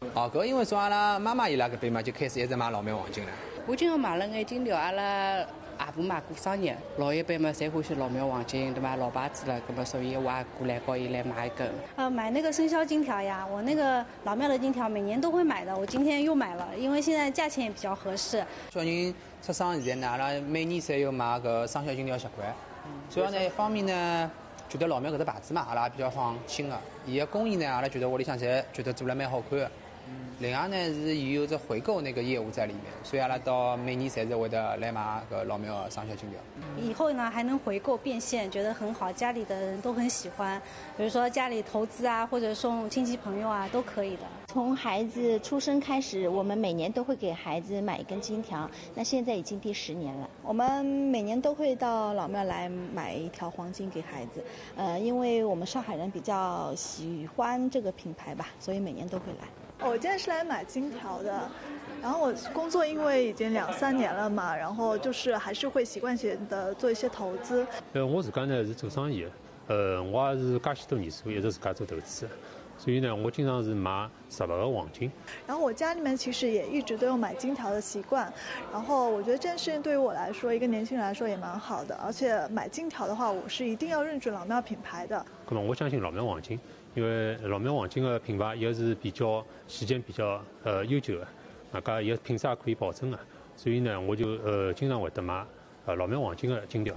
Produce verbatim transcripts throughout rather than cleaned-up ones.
哦，搿因为从阿拉妈妈伊拉搿边嘛，就开始一直买老庙黄金了。 我今后买了眼金条，阿拉阿婆嘛过生日，老一辈嘛侪欢喜老庙黄金，对吧？老牌子了，搿么所以我也过来告伊来买一根。 呃，买那个生肖金条呀，我那个老庙的金条每年都会买的，我今天又买了，因为现在价钱也比较合适。 小人出生现在呢，阿拉每年侪有买搿生肖金条习惯。主要呢一方面呢，觉得老庙搿只牌子嘛，阿拉比较放心个。伊个工艺呢，阿拉觉得屋里向侪觉得做了蛮好看的。另外呢是有着回购那个业务在里面，所以阿拉到每年侪是会得来买个老庙的生肖金条。 以后呢还能回购变现，觉得很好，家里的人都很喜欢。比如说家里投资啊，或者送亲戚朋友啊，都可以的。 从孩子出生开始，我们每年都会给孩子买一根金条，那现在已经第十年了。 我们每年都会到老庙来买一条黄金给孩子，呃，因为我们上海人比较喜欢这个品牌吧，所以每年都会来。 我今天是来买金条的，然后我工作因为已经两三年了嘛，然后就是还是会习惯性的做一些投资。 呃，我自家呢是做生意的，呃，我也是介许多年数一直自家做投资，所以呢，我经常是买实物的黄金。 然后我家里面其实也一直都有买金条的习惯，然后我觉得这件事情对于我来说，一个年轻人来说也蛮好的，而且买金条的话，我是一定要认准老庙品牌的。 那么我相信老庙黄金。因为老庙黄金的品牌也是比较时间比较呃悠久的，大家也品质也可以保证的，所以呢，我就呃经常会得买呃老庙黄金的金条。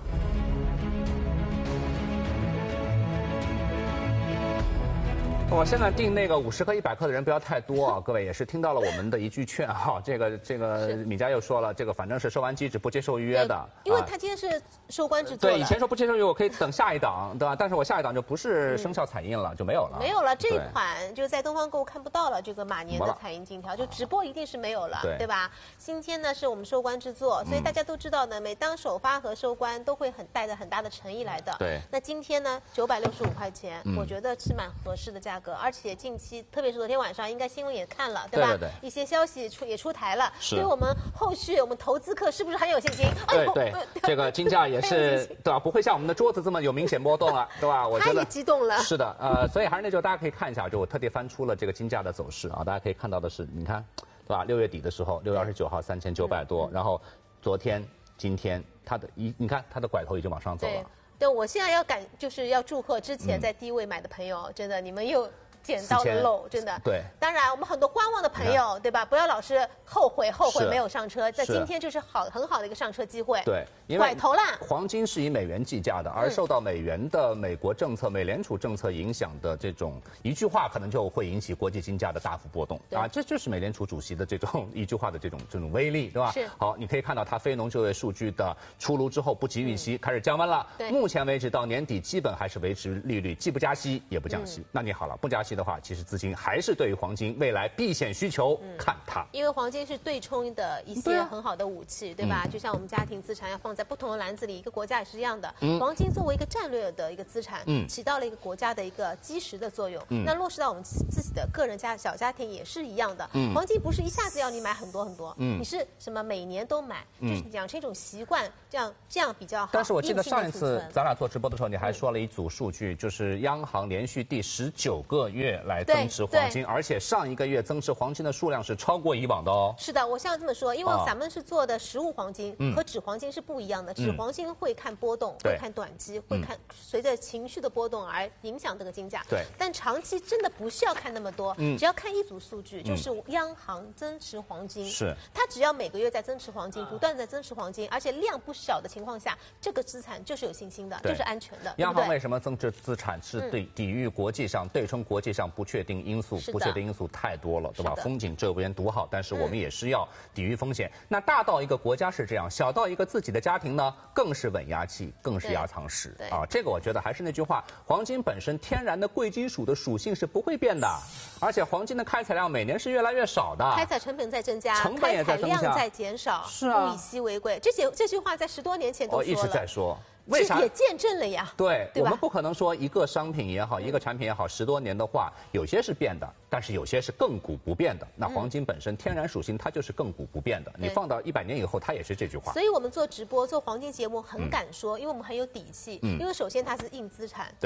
我现在订那个五十克、一百克的人不要太多啊，各位也是听到了我们的一句劝哈，这个这个米家又说了，这个反正是收完机只不接受预约的， 因为他今天是收官制作的。 对，以前说不接受预约，我可以等下一档，对吧？但是我下一档就不是生肖彩印了，就没有了。 没有了，这一款就在东方购物看不到了，这个马年的彩印金条，就直播一定是没有了，对吧？今天呢是我们收官制作，所以大家都知道呢，每当首发和收官都会很带着很大的诚意来的。 对。 那今天呢九百六十五块钱，我觉得是蛮合适的价格，而且近期特别是昨天晚上应该新闻也看了，对吧？ 对对对， 一些消息出也出台了， 所以我们后续我们投资客是不是很有信心？ 对对，这个金价也是对吧？不会像我们的桌子这么有明显波动了，对吧？我觉得他也激动了。 是的，呃，所以还是那句，大家可以看一下，就我特地翻出了这个金价的走势啊，大家可以看到的是，你看，对吧？六月底的时候，六月二十九号三千九百多，然后昨天、今天，它的一，你看它的拐头已经往上走了。 对，我现在要感就是要祝贺之前在低位买的朋友，嗯、真的你们又。捡到了漏，真的。 对， 当然我们很多观望的朋友，对吧？不要老是后悔后悔没有上车。那今天就是好很好的一个上车机会。 对，因为拐头啦。 黄金是以美元计价的，而受到美元的美国政策、美联储政策影响的这种一句话，可能就会引起国际金价的大幅波动啊！这就是美联储主席的这种一句话的这种这种威力，对吧？ 是。 好，你可以看到它非农就业数据的出炉之后，不及预期，开始降温了。 对。 目前为止到年底，基本还是维持利率，既不加息也不降息。那你好了，不加息的话，其实资金还是对于黄金未来避险需求看它， 因为黄金是对冲的一些很好的武器，对吧？就像我们家庭资产要放在不同的篮子里，一个国家也是一样的。黄金作为一个战略的一个资产，起到了一个国家的一个基石的作用。那落实到我们自己的个人家小家庭也是一样的。黄金不是一下子要你买很多很多，你是什么每年都买，就是养成一种习惯，这样这样比较好。 但是我记得上一次咱俩做直播的时候，你还说了一组数据，就是央行连续第十九个月来增持黄金，而且上一个月增持黄金的数量是超过以往的哦。 是的，我像这么说，因为咱们是做的实物黄金，和纸黄金是不一样的。纸黄金会看波动，会看短期，会看随着情绪的波动而影响这个金价。 对， 但长期真的不需要看那么多，只要看一组数据，就是央行增持黄金。 是， 它只要每个月在增持黄金，不断在增持黄金，而且量不小的情况下，这个资产就是有信心的，就是安全的。 央行为什么增持资产？是对抵御国际上对冲国际上不确定因素，不确定因素太多了，对吧？风景这边独好，但是我们也是要抵御风险。那大到一个国家是这样，小到一个自己的家庭呢，更是稳压器，更是压舱石啊！这个我觉得还是那句话，黄金本身天然的贵金属的属性是不会变的，而且黄金的开采量每年是越来越少的， 开采成本在增加， 成本也在增加， 开采量在减少， 是啊， 物以稀为贵。这些这句话在十多年前都说了， 我一直在说。 为啥也见证了呀？ 对，我们不可能说一个商品也好，一个产品也好，十多年的话，有些是变的，但是有些是亘古不变的。那黄金本身天然属性它就是亘古不变的，你放到一百年以后，它也是这句话。 所以我们做直播做黄金节目很敢说，因为我们很有底气。因为首先它是硬资产，对吧？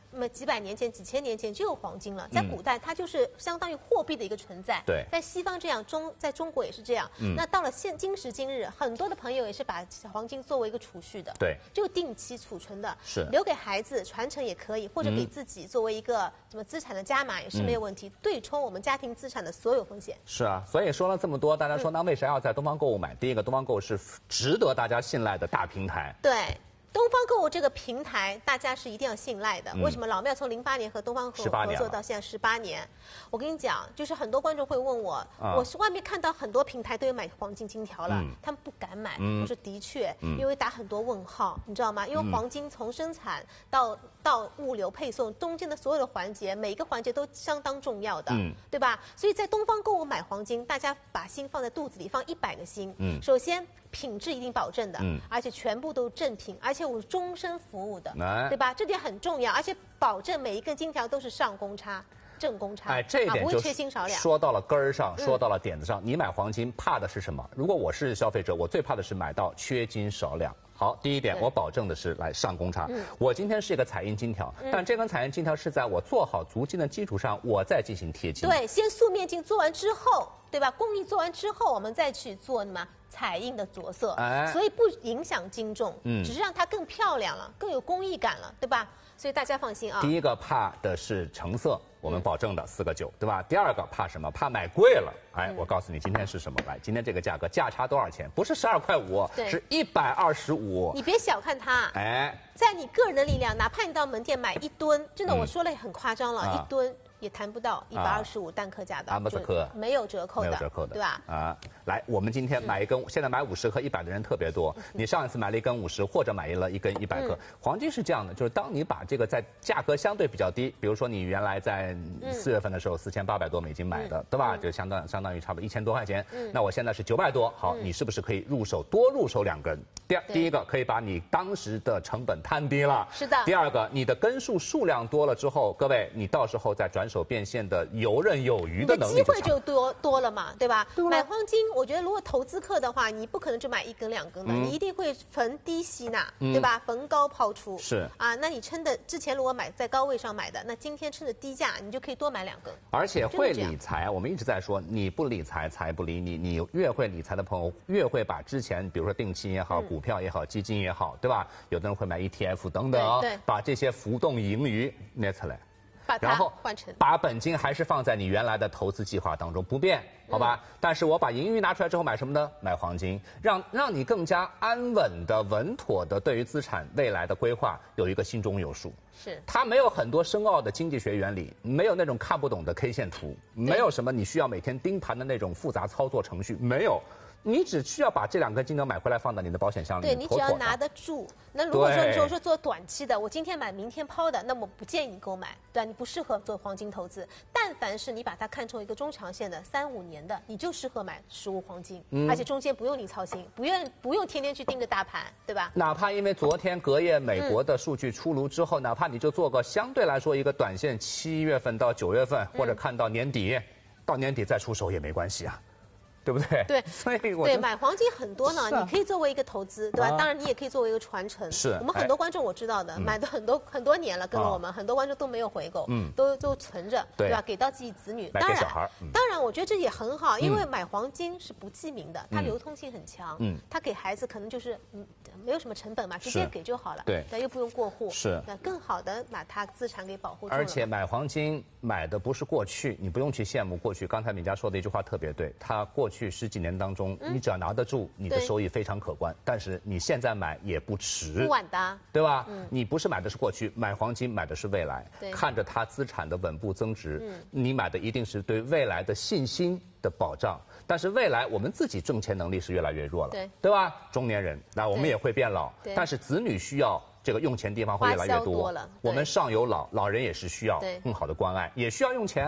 那么几百年前、几千年前就有黄金了，在古代它就是相当于货币的一个存在。 对， 在西方这样，中在中国也是这样。嗯，那到了现今时今日，很多的朋友也是把黄金作为一个储蓄的， 对， 就定期储存的， 是留给孩子传承也可以，或者给自己作为一个什么资产的加码也是没有问题，嗯、对冲我们家庭资产的所有风险。 是啊，所以说了这么多，大家说那为啥要在东方购物买？第一个，东方购物是值得大家信赖的大平台。 对。东方购物这个平台，大家是一定要信赖的。嗯、为什么老庙从零八年和东方购物合作到现在十八年？我跟你讲，就是很多观众会问我，啊、我是外面看到很多平台都有买黄金金条了，嗯、他们不敢买。嗯、我说的确，嗯、因为打很多问号，你知道吗？因为黄金从生产到到物流配送中间的所有的环节，每一个环节都相当重要的，嗯、对吧？所以在东方购物买黄金，大家把心放在肚子里，放一百个心。嗯，首先。品质一定保证的，嗯，而且全部都正品，而且我终身服务的，哎、对吧？这点很重要，而且保证每一根金条都是上公差、正公差， 哎，这一点就、啊、不会缺斤少两。 说到了根儿上，说到了点子上，嗯、你买黄金怕的是什么？如果我是消费者，我最怕的是买到缺斤少两。好，第一点，我保证的是来上公差。嗯、我今天是一个彩印金条，嗯、但这根彩印金条是在我做好足金的基础上，我再进行贴金。 对，先素面金做完之后，对吧？工艺做完之后，我们再去做什么？彩印的着色，哎、所以不影响斤重，嗯，只是让它更漂亮了，更有工艺感了，对吧？所以大家放心啊。 第一个怕的是成色，我们保证的四个九，对吧？第二个怕什么？怕买贵了。哎，嗯、我告诉你，今天是什么？来，今天这个价格价差多少钱？不是十二块五，是一百二十五。 你别小看它，哎，在你个人的力量，哪怕你到门店买一吨，真的我说了很夸张了，嗯、一吨。也谈不到一百二十五单克价的， 阿姆斯克没有折扣的， 没有折扣的， 对吧？ 啊，来，我们今天买一根，嗯、现在买五十克一百的人特别多。你上一次买了一根五十，或者买了一根一百克。嗯、黄金是这样的，就是当你把这个在价格相对比较低，比如说你原来在四月份的时候四千八百多美金买的，嗯、对吧？嗯、就相当相当于差不多一千多块钱。嗯、那我现在是九百多，好，嗯、你是不是可以入手多入手两根？第二，第一个可以把你当时的成本摊低了， 是的。 第二个，你的根数数量多了之后，各位，你到时候再转手变现的。游刃有余的能力， 机会就多多了嘛，对吧？对买黄金，我觉得如果投资客的话，你不可能就买一根两根的，嗯、你一定会逢低吸纳，嗯、对吧？逢高抛出。 是啊，那你趁的之前如果买在高位上买的，那今天趁着低价，你就可以多买两根。 而且会理财，我们一直在说，你不理财，财不理你。你越会理财的朋友，越会把之前，比如说定期也好、嗯、股票也好、基金也好，对吧？有的人会买 E T F 等等， 对对把这些浮动盈余拿出来。 然后把本金还是放在你原来的投资计划当中不变，好吧？嗯、但是我把盈余拿出来之后买什么呢？买黄金，让让你更加安稳的、稳妥的对于资产未来的规划有一个心中有数。 是， 它没有很多深奥的经济学原理，没有那种看不懂的 K 线图，没有什么你需要每天盯盘的那种复杂操作程序，没有。你只需要把这两根金条买回来放到你的保险箱里面， 对，你只要拿得住。那如果说你说是做短期的，我今天买明天抛的，那么不建议你购买，对吧？你不适合做黄金投资。但凡是你把它看成一个中长线的三五年的，你就适合买实物黄金，嗯、而且中间不用你操心，不用不用天天去盯着大盘，对吧？ 哪怕因为昨天隔夜美国的数据出炉之后，嗯、哪怕你就做个相对来说一个短线，七月份到九月份，或者看到年底，嗯、到年底再出手也没关系啊。对不对？ 对， 所以我对买黄金很多呢，啊、你可以作为一个投资，对吧？啊、当然你也可以作为一个传承。 是我们很多观众我知道的，哎、买的很多很多年了，跟了我们、啊、很多观众都没有回购，嗯，都都存着，对吧？给到自己子女。 当然， 嗯、当然，我觉得这也很好，因为买黄金是不记名的，它流通性很强，嗯，它给孩子可能就是嗯没有什么成本嘛，直接给就好了， 对， 又不用过户， 是， 那更好的把它资产给保护住了。 而且买黄金买的不是过去，你不用去羡慕过去。刚才敏佳说的一句话特别对，他过去十几年当中。中，你只要拿得住，你的收益非常可观。但是你现在买也不迟， 不晚的， 对吧？嗯，你不是买的是过去，买黄金买的是未来，看着它资产的稳步增值，嗯，你买的一定是对未来的信心的保障。但是未来我们自己挣钱能力是越来越弱了，对，对吧？中年人，那我们也会变老，但是子女需要这个用钱地方会越来越多。 多了， 我们上有老，老人也是需要更好的关爱，也需要用钱啊。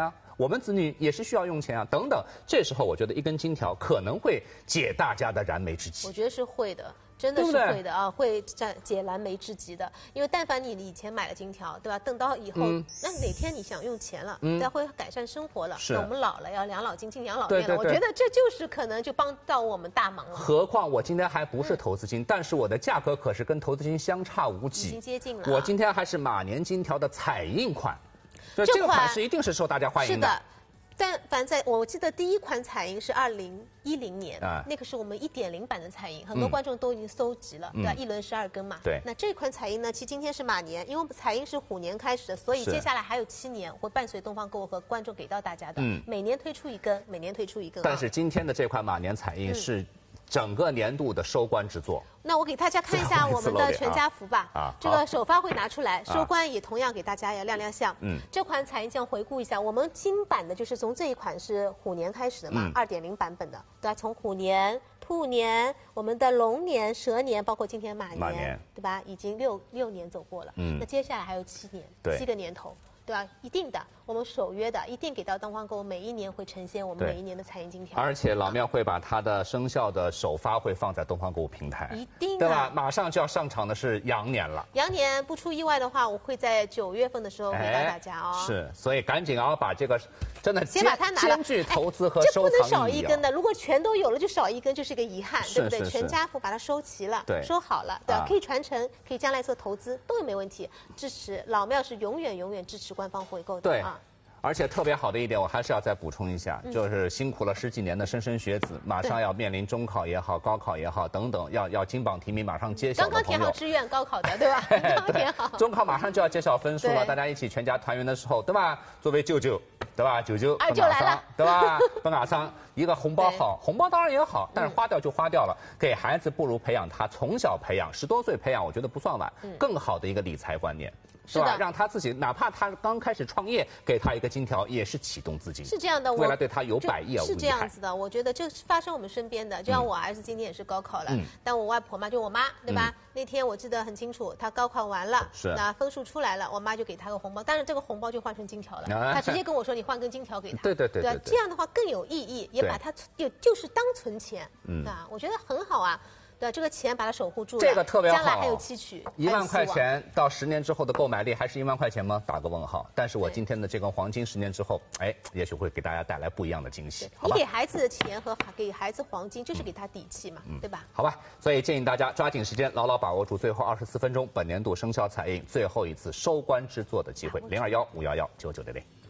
我们子女也是需要用钱啊，等等。这时候我觉得一根金条可能会解大家的燃眉之急。 我觉得是会的。真的是会的啊，会解解燃眉之急的。因为但凡你以前买了金条，对吧？等到以后，嗯、那哪天你想用钱了，嗯，再会改善生活了，那我们老了要养老金进养老院了，对对对，我觉得这就是可能就帮到我们大忙了。 何况我今天还不是投资金，嗯、但是我的价格可是跟投资金相差无几， 已经接近了。 我今天还是马年金条的彩印款，所以这个款式一定是受大家欢迎的。 是的。但凡在我记得第一款彩印是二零一零年，啊、那个是我们一点零版的彩印，很多观众都已经搜集了，嗯、对吧？一轮十二根嘛。 对。 那这款彩印呢，其实今天是马年，因为我们彩印是虎年开始的，所以接下来还有七年会伴随东方购物和观众给到大家的。嗯。每年推出一根，每年推出一根。 但是今天的这款马年彩印是整个年度的收官之作。 那我给大家看一下我们的全家福吧。啊，这个首发会拿出来，收官也同样给大家要亮亮相。嗯，这款彩印这样回顾一下，我们新版的就是从这一款是虎年开始的嘛，二点零版本的，对吧？从虎年、兔年、我们的龙年、蛇年，包括今天马年， 马年对吧？已经六六年走过了。嗯，那接下来还有七年，七个年头。对吧？一定的，我们守约的，一定给到东方购物，每一年会呈现我们每一年的彩印金条。 而且老庙会把它的生肖的首发会放在东方购物平台， 一定对吧？马上就要上场的是羊年了。 羊年不出意外的话，我会在九月份的时候给到大家哦。 是，所以赶紧啊，把这个真的先把它拿了， 兼具投资和收藏意义。 这不能少一根的，如果全都有了，就少一根就是个遗憾，对不对？全家福把它收齐了， 对， 收好了，对吧？可以传承，可以将来做投资都没问题。支持老庙是永远永远支持官方回购的。 对。啊，而且特别好的一点，我还是要再补充一下，嗯、就是辛苦了十几年的莘莘学子，马上要面临中考也好、高考也好等等，要要金榜题名，马上揭晓的朋友。 刚刚填好志愿，高考的对吧？刚刚填好。 中考马上就要揭晓分数了，大家一起全家团圆的时候，对吧？作为舅舅，对吧？舅舅， 二舅来了， 对吧？奔阿桑，一个红包好，红包当然也好，但是花掉就花掉了，嗯、给孩子不如培养他从小培养，十多岁培养，我觉得不算晚，嗯、更好的一个理财观念。是吧？让他自己，哪怕他刚开始创业，给他一个金条，也是启动资金。 是这样的， 未来对他有百益啊， 是这样子的。我觉得这是发生我们身边的，就像我儿子今年也是高考了，嗯、但我外婆嘛，就我妈，对吧？嗯、那天我记得很清楚，他高考完了， 是那分数出来了，我妈就给他个红包，但是这个红包就换成金条了，他直接跟我说：“你换根金条给他。” 对对对对， 这样的话更有意义，也把它有就是当存钱，嗯啊，我觉得很好啊。对，这个钱把它守护住了， 这个特别好， 将来还有期许。 一万块钱到十年之后的购买力还是一万块钱吗？打个问号。但是我今天的这根黄金，十年之后，哎，也许会给大家带来不一样的惊喜。 你给孩子的钱和给孩子黄金，就是给他底气嘛，嗯、对吧？ 好吧，所以建议大家抓紧时间，牢牢把握住最后二十四分钟本年度生肖彩印最后一次收官之作的机会，零二幺五幺幺九九六零。